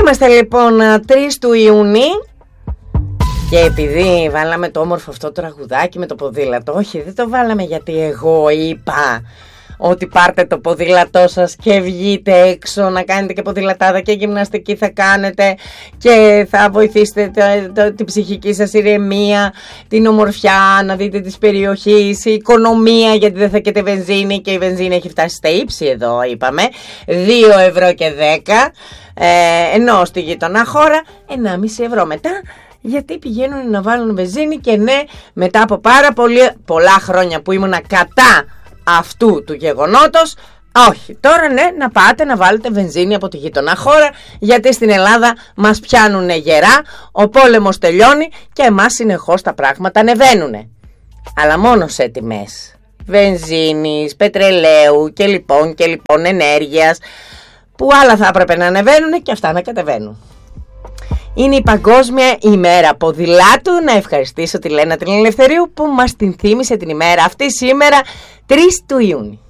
Είμαστε λοιπόν 3 του Ιούνιου. Και επειδή βάλαμε το όμορφο αυτό το τραγουδάκι με το ποδήλατο, όχι, δεν το βάλαμε γιατί εγώ είπα ότι πάρτε το ποδήλατό σας και βγείτε έξω να κάνετε και ποδηλατάδα και γυμναστική θα κάνετε και θα βοηθήσετε την ψυχική σας ηρεμία, την ομορφιά, να δείτε τις περιοχές, η οικονομία, γιατί δεν θα έχετε βενζίνη και η βενζίνη έχει φτάσει στα ύψη εδώ, είπαμε, 2 ευρώ και 10, ενώ στη γειτονά χώρα 1,5 ευρώ. Μετά γιατί πηγαίνουν να βάλουν βενζίνη και ναι, μετά από πάρα πολλά χρόνια που ήμουνα κατά αυτού του γεγονότος, όχι, τώρα ναι, να πάτε να βάλετε βενζίνη από τη γειτονά χώρα, γιατί στην Ελλάδα μας πιάνουνε γερά, ο πόλεμος τελειώνει και εμάς συνεχώς τα πράγματα ανεβαίνουνε. Αλλά μόνο σε τιμές βενζίνης, πετρελαίου και λοιπόν ενέργειας, που άλλα θα έπρεπε να ανεβαίνουν και αυτά να κατεβαίνουν. Είναι η Παγκόσμια ημέρα ποδηλάτου. Να ευχαριστήσω τη Λένα την Ελευθερίου που μας την θύμισε την ημέρα αυτή σήμερα 3 του Ιούνιου.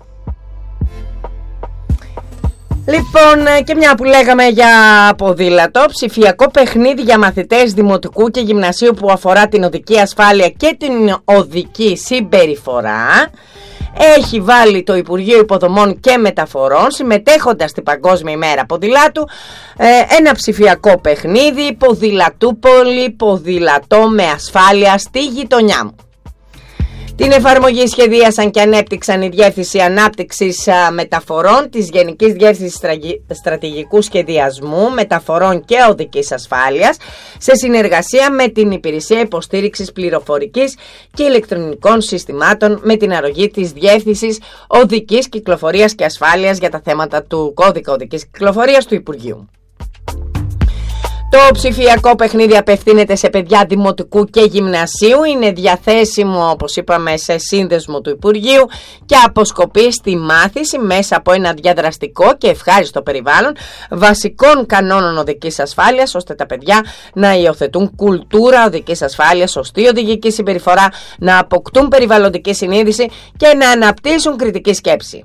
Λοιπόν, και μια που λέγαμε για ποδήλατο, ψηφιακό παιχνίδι για μαθητές δημοτικού και γυμνασίου που αφορά την οδική ασφάλεια και την οδική συμπεριφορά, έχει βάλει το Υπουργείο Υποδομών και Μεταφορών, συμμετέχοντας στην Παγκόσμια ημέρα ποδηλάτου, ένα ψηφιακό παιχνίδι ποδηλατούπολη, ποδηλατό με ασφάλεια στη γειτονιά μου. Την εφαρμογή σχεδίασαν και ανέπτυξαν η Διεύθυνση Ανάπτυξης Μεταφορών της Γενικής Διεύθυνσης Στρατηγικού Σχεδιασμού, Μεταφορών και Οδικής Ασφάλειας, σε συνεργασία με την Υπηρεσία Υποστήριξης Πληροφορικής και Ηλεκτρονικών Συστημάτων, με την αρρωγή της Διεύθυνσης Οδικής Κυκλοφορίας και Ασφάλειας για τα θέματα του Κώδικα Οδικής Κυκλοφορίας του Υπουργείου. Το ψηφιακό παιχνίδι απευθύνεται σε παιδιά δημοτικού και γυμνασίου, είναι διαθέσιμο όπως είπαμε σε σύνδεσμο του Υπουργείου και αποσκοπεί στη μάθηση μέσα από ένα διαδραστικό και ευχάριστο περιβάλλον βασικών κανόνων οδικής ασφάλειας, ώστε τα παιδιά να υιοθετούν κουλτούρα οδικής ασφάλειας, σωστή οδηγική συμπεριφορά, να αποκτούν περιβαλλοντική συνείδηση και να αναπτύσσουν κριτική σκέψη.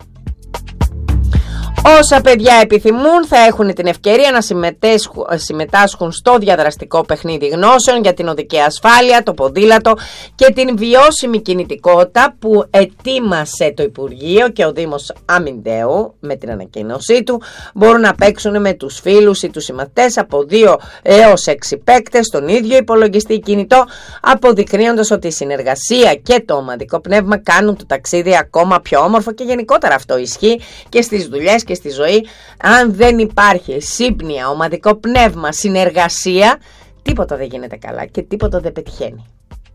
Όσα παιδιά επιθυμούν θα έχουν την ευκαιρία να συμμετάσχουν στο διαδραστικό παιχνίδι γνώσεων για την οδική ασφάλεια, το ποδήλατο και την βιώσιμη κινητικότητα που ετοίμασε το Υπουργείο και ο Δήμος Αμυντέου με την ανακοίνωσή του. Μπορούν να παίξουν με τους φίλους ή τους συμμαθητές από 2 έως 6 παίκτες στον ίδιο υπολογιστή κινητό, αποδεικνύοντας ότι η συνεργασία και το ομαδικό πνεύμα κάνουν το ταξίδι ακόμα πιο όμορφο, και γενικότερα αυτό ισχύει και στις δουλειές και στη ζωή. Αν δεν υπάρχει σύμπνοια, ομαδικό πνεύμα, συνεργασία, τίποτα δεν γίνεται καλά και τίποτα δεν πετυχαίνει.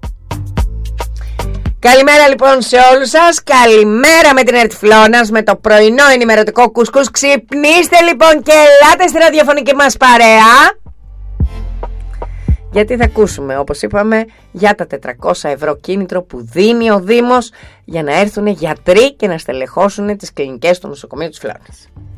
Καλημέρα λοιπόν σε όλους σας, καλημέρα με την Ερτφλώνας, με το πρωινό ενημερωτικό κουσκούς. Ξυπνήστε λοιπόν και ελάτε στη ραδιοφωνική μας παρέα, γιατί θα ακούσουμε, όπως είπαμε, για τα 400 ευρώ κίνητρο που δίνει ο Δήμος για να έρθουν γιατροί και να στελεχώσουν τις κλινικές του νοσοκομείου της Φλόρας.